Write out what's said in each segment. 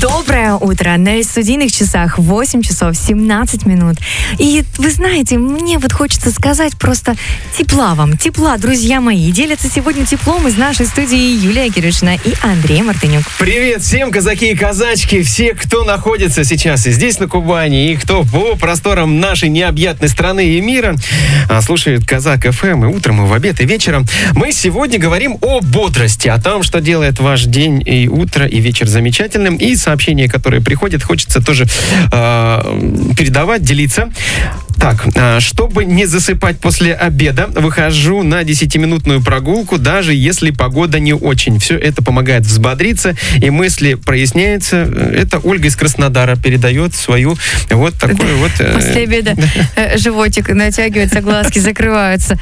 Доброе утро. На студийных часах 8 часов 17 минут. И вы знаете, мне вот хочется сказать просто тепла вам. Тепла, друзья мои. Делятся сегодня теплом из нашей студии Юлия Кирюшина и Андрей Мартынюк. Привет всем, казаки и казачки, все, кто находится сейчас и здесь на Кубани, и кто по просторам нашей необъятной страны и мира слушает Казак ФМ и утром, и в обед, и вечером. Мы сегодня говорим о бодрости, о том, что делает ваш день и утро, и вечер замечательным. И сообщения, которые приходят, хочется тоже передавать, делиться. Так, чтобы не засыпать после обеда, выхожу на 10-минутную прогулку, даже если погода не очень. Все это помогает взбодриться, и мысли проясняются. Это Ольга из Краснодара передает свою вот такую вот... После обеда животик натягивается, глазки закрываются.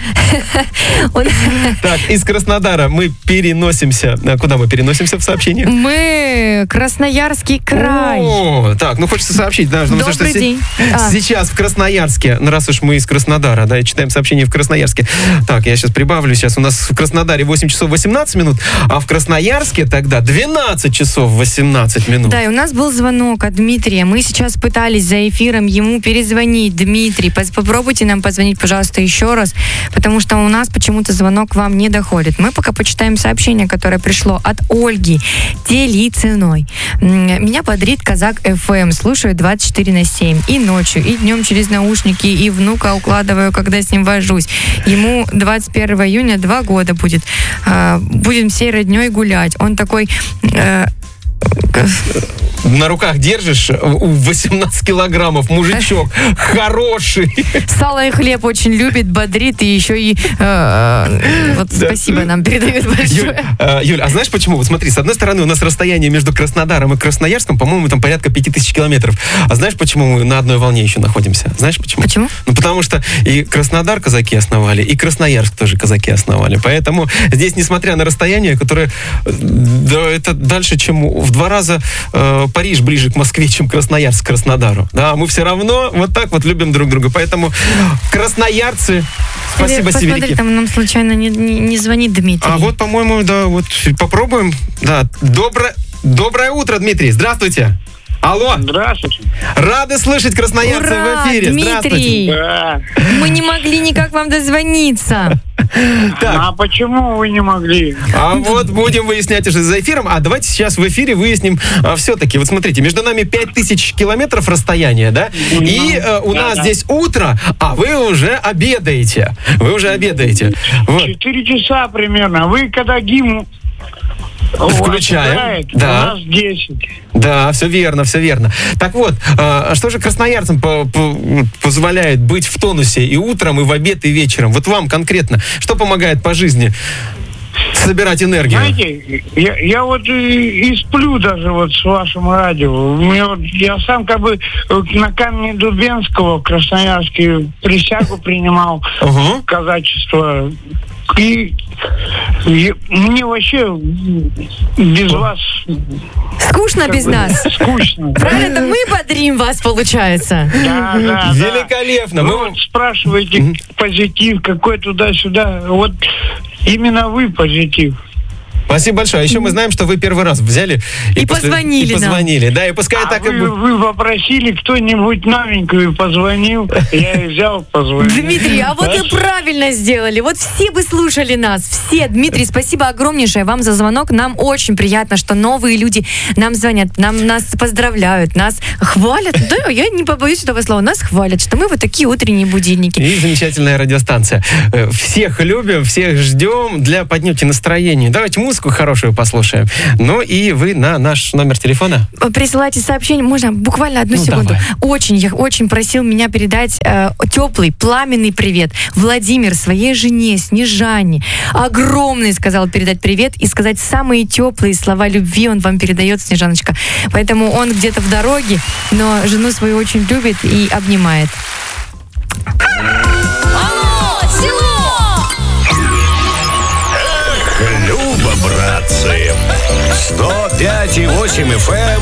Так, из Краснодара мы переносимся... Куда мы переносимся в сообщениях? Мы Красноярский край. О, так, хочется сообщить. Да, Добрый день. Сейчас в Красноярске, раз уж мы из Краснодара, да, и читаем сообщение в Красноярске. Так, я сейчас прибавлю. Сейчас у нас в Краснодаре 8 часов 18 минут, а в Красноярске тогда 12 часов 18 минут. Да, и у нас был звонок от Дмитрия. Мы сейчас пытались за эфиром ему перезвонить. Дмитрий, попробуйте нам позвонить, пожалуйста, еще раз, потому что у нас почему-то звонок к вам не доходит. Мы пока почитаем сообщение, которое пришло от Ольги Телицыной. Меня бодрит Казак ФМ. Слушаю 24/7. И ночью, и днем через наушники, и внука укладываю, когда с ним вожусь. Ему 21 июня 2 года будет. Будем всей родней гулять. Он такой... На руках держишь 18 килограммов, мужичок, хороший. Сало и хлеб очень любит, бодрит, и еще и спасибо нам передает большое. Юль, а знаешь почему? Вот смотри, с одной стороны у нас расстояние между Краснодаром и Красноярском, по-моему, там порядка 5000 километров. А знаешь, почему мы на одной волне еще находимся? Знаешь почему? Почему? Потому что и Краснодар казаки основали, и Красноярск тоже казаки основали. Поэтому здесь, несмотря на расстояние, которое это дальше, чем в 2 раза Париж ближе к Москве, чем Красноярск к Краснодару. Да, мы все равно вот так вот любим друг друга. Поэтому красноярцы, спасибо, сибиряки. Посмотри, там нам случайно не звонит Дмитрий. А вот, по-моему, да, вот попробуем. Да, доброе утро, Дмитрий. Здравствуйте. Алло. Здравствуйте. Рады слышать красноярцев в эфире. Дмитрий. Да. Мы не могли никак вам дозвониться. Так. А почему вы не могли? А вот будем выяснять уже за эфиром. А давайте сейчас в эфире выясним все-таки. Вот смотрите, между нами 5000 километров расстояния, да? И у нас здесь утро, а вы уже обедаете. Вот. 4 часа примерно. Вы когда гимн включаем, да. У нас 10. Да, все верно. Так вот, что же красноярцам позволяет быть в тонусе и утром, и в обед, и вечером? Вот вам конкретно, что помогает по жизни собирать энергию? Знаете, я вот и сплю даже вот с вашим радио. Я сам как бы на камне Дубенского в Красноярске присягу принимал, казачество. И мне вообще без вас... Скучно без нас? Скучно. Правильно, мы бодрим вас, получается. Да. Великолепно. Вы вот спрашиваете позитив, какой туда-сюда. Вот именно вы позитив. Спасибо большое. А еще мы знаем, что вы первый раз взяли и позвонили нам. Да, и пускай так и будет. Вы попросили кто-нибудь новенькую, позвонил, я и взял, позвонил. Дмитрий, а вот и правильно сделали. Вот все бы слушали нас. Все. Дмитрий, спасибо огромнейшее вам за звонок. Нам очень приятно, что новые люди нам звонят, нас поздравляют, нас хвалят. Да, я не побоюсь этого слова. Нас хвалят, что мы вот такие утренние будильники. И замечательная радиостанция. Всех любим, всех ждем для поднятия настроения. Давайте музыку хорошую послушаем. Ну и вы на наш номер телефона. Присылайте сообщение. Можно буквально одну секунду. Давай. Я очень просил меня передать теплый, пламенный привет Владимир своей жене Снежане. Огромный сказал передать привет и сказать самые теплые слова любви он вам передает, Снежаночка. Поэтому он где-то в дороге, но жену свою очень любит и обнимает. Алло, село! Люба, братцы, 105,8 FM.